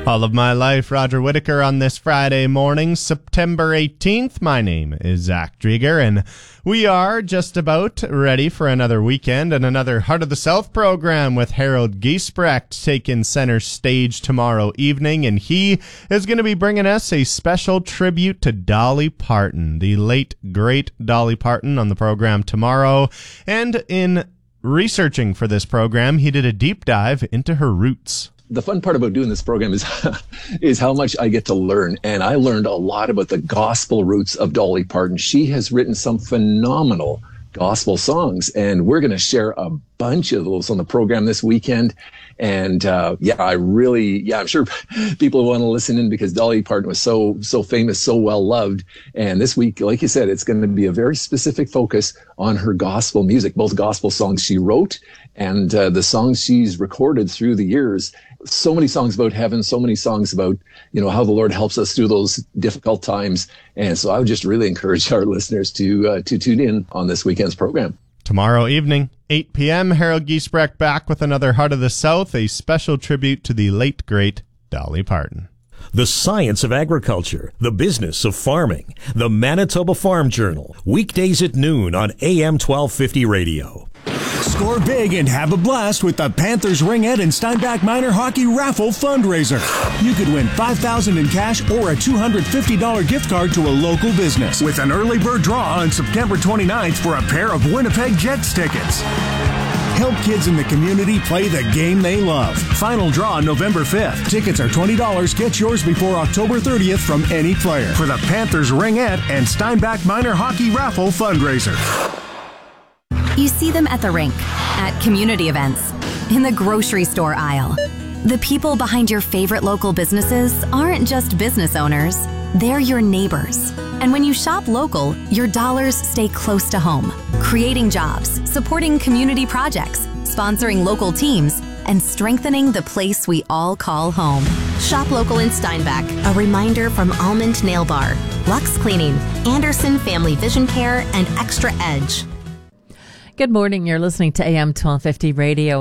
All of my life, Roger Whittaker on this Friday morning, September 18th. My name is Zach Drieger, and we are just about ready for another weekend and another Heart of the South program with Harold Giesbrecht taking center stage tomorrow evening, and he is going to be bringing us a special tribute to Dolly Parton, the late, great Dolly Parton, on the program tomorrow. And in researching for this program, he did a deep dive into her roots. The fun part about doing this program is how much I get to learn. And I learned a lot about the gospel roots of Dolly Parton. She has written some phenomenal gospel songs, and we're going to share a bunch of those on the program this weekend. And I'm sure people want to listen in because Dolly Parton was so famous, so well loved. And this week, like you said, it's going to be a very specific focus on her gospel music, both gospel songs she wrote and the songs she's recorded through the years. So many songs about heaven, so many songs about, how the Lord helps us through those difficult times. And so I would just really encourage our listeners to tune in on this weekend's program. Tomorrow evening, 8 p.m., Harold Giesbrecht back with another Heart of the South, a special tribute to the late, great Dolly Parton. The science of agriculture, the business of farming, the Manitoba Farm Journal, weekdays at noon on AM 1250 radio. Score big and have a blast with the Panthers Ringette and Steinbach Minor Hockey Raffle Fundraiser. You could win $5,000 in cash or a $250 gift card to a local business with an early bird draw on September 29th for a pair of Winnipeg Jets tickets. Help kids in the community play the game they love. Final draw November 5th. Tickets are $20. Get yours before October 30th from any player for the Panthers Ringette and Steinbach Minor Hockey Raffle Fundraiser. You see them at the rink, at community events, in the grocery store aisle. The people behind your favorite local businesses aren't just business owners, they're your neighbors. And when you shop local, your dollars stay close to home, creating jobs, supporting community projects, sponsoring local teams, and strengthening the place we all call home. Shop local in Steinbach. A reminder from Almond Nail Bar, Lux Cleaning, Anderson Family Vision Care, and Extra Edge. Good morning. You're listening to AM 1250 Radio.